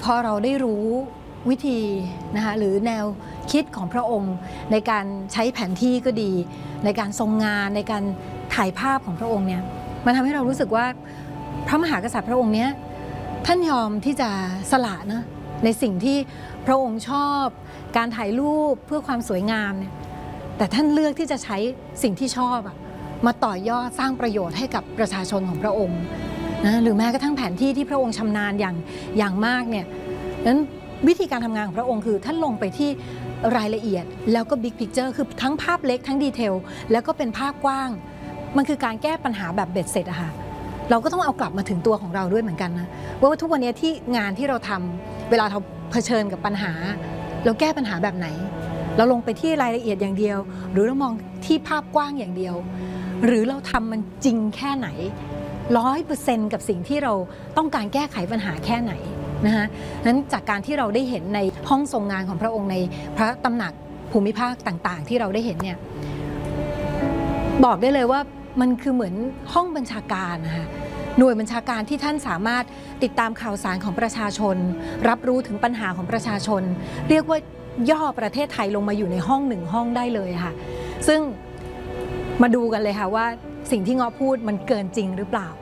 พอเราได้รู้วิธีนะคะหรือแนวคิดของพระองค์ในการใช้แผนที่ก็ดีในการทรงงานในการถ่ายภาพของพระองค์เนี่ยมันทำให้เรารู้สึกว่าพระมหากษัตริย์พระองค์เนี้ยท่านยอมที่จะสละนะในสิ่งที่พระองค์ชอบการถ่ายรูปเพื่อความสวยงามเนี่ยแต่ท่านเลือกที่จะใช้สิ่งที่ชอบมาต่อยอดสร้างประโยชน์ให้กับประชาชนของพระองค์นะหรือแม้กระทั่งแผนที่ที่พระองค์ชำนาญอย่างมากเนี่ยนั้นวิธีการทำงานของพระองค์คือท่านลงไปที่รายละเอียดแล้วก็บิ๊กพิกเจอร์คือทั้งภาพเล็กทั้งดีเทลแล้วก็เป็นภาพกว้างมันคือการแก้ปัญหาแบบเบ็ดเสร็จอะค่ะเราก็ต้องเอากลับมาถึงตัวของเราด้วยเหมือนกันนะว่าทุกวันนี้ที่งานที่เราทำเวลาเราเผชิญกับปัญหาเราแก้ปัญหาแบบไหนเราลงไปที่รายละเอียดอย่างเดียวหรือเรามองที่ภาพกว้างอย่างเดียวหรือเราทำมันจริงแค่ไหน100%กับสิ่งที่เราต้องการแก้ไขปัญหาแค่ไหนนะคะนั้นจากการที่เราได้เห็นในห้องทรงงานของพระองค์ในพระตำหนักภูมิภาคต่างๆที่เราได้เห็นเนี่ยบอกได้เลยว่ามันคือเหมือนห้องบัญชาการนะคะหน่วยบัญชาการที่ท่านสามารถติดตามข่าวสารของประชาชนรับรู้ถึงปัญหาของประชาชนเรียกว่าย่อประเทศไทยลงมาอยู่ในห้องหนึ่งห้องได้เลยค่ะซึ่งมาดูกันเลยค่ะว่าสิ่งที่เงาะพูดมันเกินจริงหรือเปล่า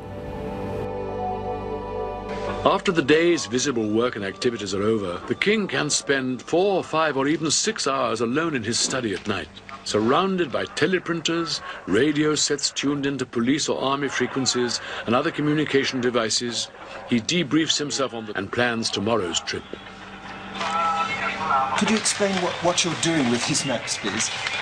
After the day's visible work and activities are over, the king can spend 4, 5 or even 6 hours alone in his study at night, surrounded by teleprinters, radio sets tuned into police or army frequencies and other communication devices. He debriefs himself on and plans tomorrow's trip. Could you explain what you're doing with his maps, please?